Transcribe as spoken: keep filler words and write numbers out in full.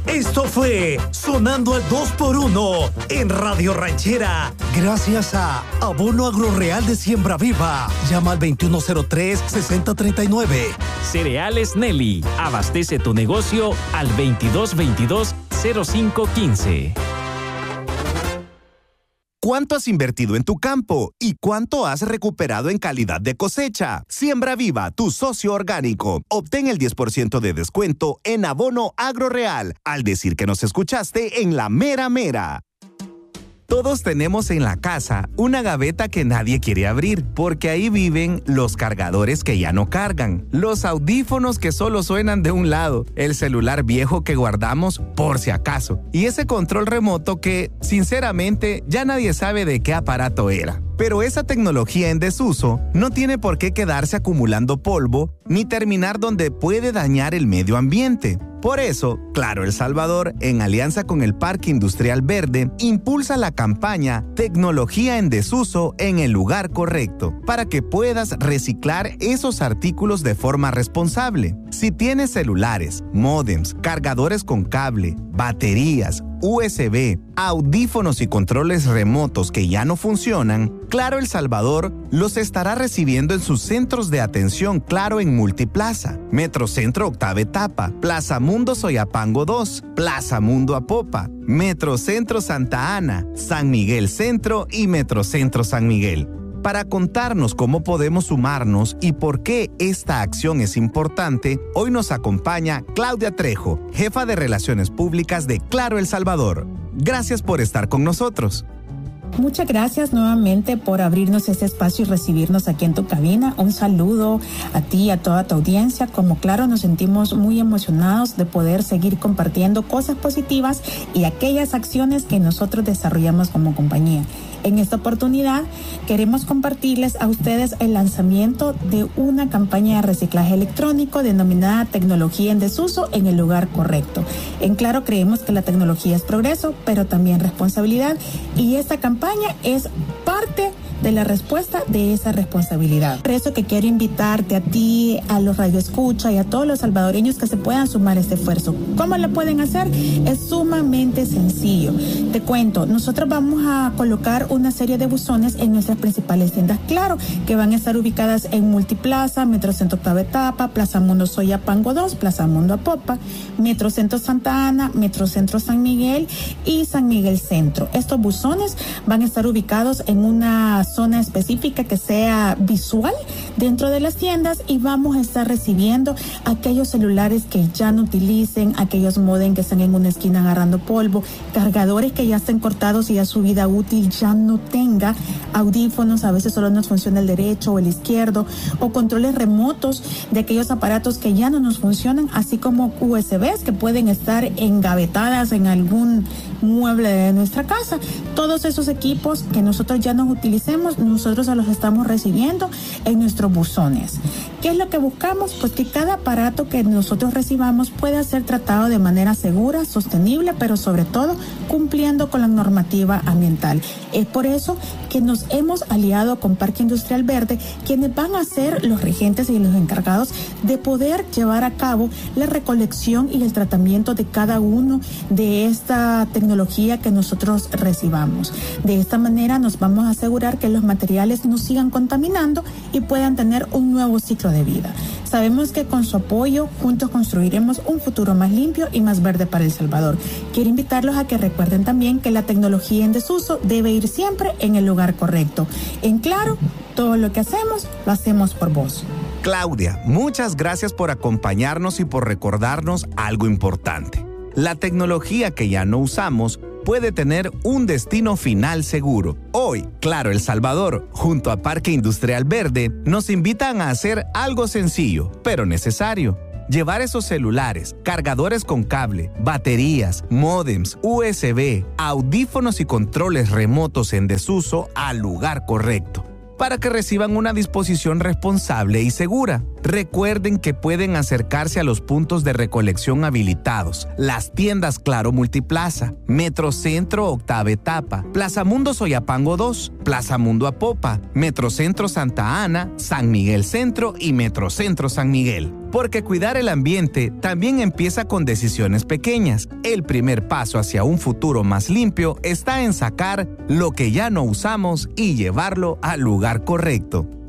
Esto fue Sonando al dos por uno en Radio Ranchera. Gracias a Abono Agroreal de Siembra Viva. Llama al veintiuno cero tres, sesenta treinta y nueve. Cereales Nelly. Abastece tu negocio al veintidós veintidós, cero cinco quince. ¿Cuánto has invertido en tu campo y cuánto has recuperado en calidad de cosecha? Siembra Viva, tu socio orgánico. Obtén el diez por ciento de descuento en Abono Agroreal al decir que nos escuchaste en La Mera Mera. Todos tenemos en la casa una gaveta que nadie quiere abrir, porque ahí viven los cargadores que ya no cargan, los audífonos que solo suenan de un lado, el celular viejo que guardamos por si acaso, y ese control remoto que, sinceramente, ya nadie sabe de qué aparato era. Pero esa tecnología en desuso no tiene por qué quedarse acumulando polvo ni terminar donde puede dañar el medio ambiente. Por eso, Claro El Salvador, en alianza con el Parque Industrial Verde, impulsa la campaña Tecnología en Desuso en el Lugar Correcto, para que puedas reciclar esos artículos de forma responsable. Si tienes celulares, módems, cargadores con cable, baterías, U S B, audífonos y controles remotos que ya no funcionan, Claro El Salvador los estará recibiendo en sus centros de atención Claro en Multiplaza, Metrocentro Octava Etapa, Plaza Mundo Soyapango dos, Plaza Mundo Apopa, Metrocentro Santa Ana, San Miguel Centro y Metrocentro San Miguel. Para contarnos cómo podemos sumarnos y por qué esta acción es importante, hoy nos acompaña Claudia Trejo, jefa de Relaciones Públicas de Claro El Salvador. Gracias por estar con nosotros. Muchas gracias nuevamente por abrirnos este espacio y recibirnos aquí en tu cabina. Un saludo a ti y a toda tu audiencia. Como Claro, nos sentimos muy emocionados de poder seguir compartiendo cosas positivas y aquellas acciones que nosotros desarrollamos como compañía. En esta oportunidad queremos compartirles a ustedes el lanzamiento de una campaña de reciclaje electrónico denominada Tecnología en Desuso en el Lugar Correcto. En Claro creemos que la tecnología es progreso, pero también responsabilidad, y esta campaña es parte de la respuesta de esa responsabilidad. Por eso que quiero invitarte a ti, a los radioescuchas y a todos los salvadoreños que se puedan sumar a este esfuerzo. ¿Cómo lo pueden hacer? Es sumamente sencillo. Te cuento, nosotros vamos a colocar una serie de buzones en nuestras principales tiendas Claro, que van a estar ubicadas en Multiplaza, Metrocentro Octava Etapa, Plaza Mundo Soyapango dos, Plaza Mundo Apopa, Metrocentro Santa Ana, Metrocentro San Miguel y San Miguel Centro. Estos buzones van a estar ubicados en una zona específica que sea visual dentro de las tiendas, y vamos a estar recibiendo aquellos celulares que ya no utilicen, aquellos modem que están en una esquina agarrando polvo, cargadores que ya estén cortados y ya su vida útil ya no tenga, audífonos, a veces solo nos funciona el derecho o el izquierdo, o controles remotos de aquellos aparatos que ya no nos funcionan, así como U S Bs que pueden estar engavetadas en algún mueble de nuestra casa. Todos esos equipos que nosotros ya no utilicemos, nosotros los estamos recibiendo en nuestros buzones. ¿Qué es lo que buscamos? Pues que cada aparato que nosotros recibamos pueda ser tratado de manera segura, sostenible, pero sobre todo cumpliendo con la normativa ambiental. Es por eso que nos hemos aliado con Parque Industrial Verde, quienes van a ser los regentes y los encargados de poder llevar a cabo la recolección y el tratamiento de cada uno de esta tecnología que nosotros recibamos. De esta manera nos vamos a asegurar que los materiales no sigan contaminando y puedan tener un nuevo ciclo de vida. Sabemos que con su apoyo juntos construiremos un futuro más limpio y más verde para El Salvador. Quiero invitarlos a que recuerden también que la tecnología en desuso debe ir siempre en el lugar correcto. En Claro, todo lo que hacemos, lo hacemos por vos. Claudia, muchas gracias por acompañarnos y por recordarnos algo importante. La tecnología que ya no usamos puede tener un destino final seguro. Hoy, Claro El Salvador, junto a Parque Industrial Verde, nos invitan a hacer algo sencillo, pero necesario. Llevar esos celulares, cargadores con cable, baterías, módems, U S B, audífonos y controles remotos en desuso al lugar correcto, para que reciban una disposición responsable y segura. Recuerden que pueden acercarse a los puntos de recolección habilitados, las tiendas Claro Multiplaza, Metrocentro Octava Etapa, Plaza Mundo Soyapango dos, Plaza Mundo Apopa, Metrocentro Santa Ana, San Miguel Centro y Metrocentro San Miguel. Porque cuidar el ambiente también empieza con decisiones pequeñas. El primer paso hacia un futuro más limpio está en sacar lo que ya no usamos y llevarlo al lugar correcto.